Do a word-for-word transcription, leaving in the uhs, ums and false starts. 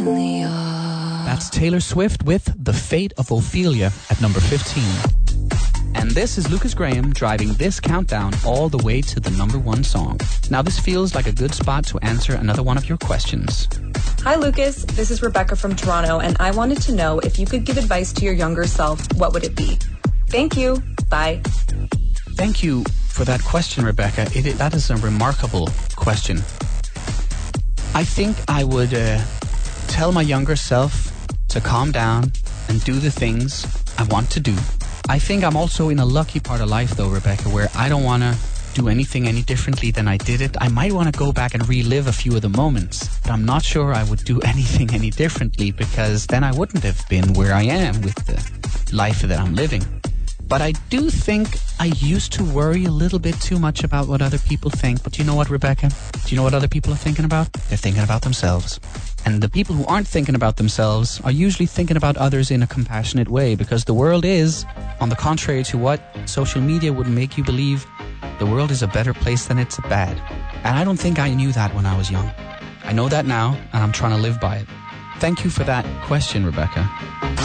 only are. That's Taylor Swift with The Fate of Ophelia at number fifteen. And this is Lucas Graham driving this countdown all the way to the number one song. Now this feels like a good spot to answer another one of your questions. Hi Lucas, this is Rebecca from Toronto, and I wanted to know if you could give advice to your younger self, what would it be? Thank you. Bye. Thank you for that question, Rebecca. It, it, that is a remarkable question. I think I would uh, tell my younger self to calm down and do the things I want to do. I think I'm also in a lucky part of life, though, Rebecca, where I don't want to do anything any differently than I did it. I might want to go back and relive a few of the moments, but I'm not sure I would do anything any differently, because then I wouldn't have been where I am with the life that I'm living. But I do think I used to worry a little bit too much about what other people think. But you know what, Rebecca? Do you know what other people are thinking about? They're thinking about themselves. And the people who aren't thinking about themselves are usually thinking about others in a compassionate way, because the world is, on the contrary to what social media would make you believe, the world is a better place than it's bad. And I don't think I knew that when I was young. I know that now, and I'm trying to live by it. Thank you for that question, Rebecca.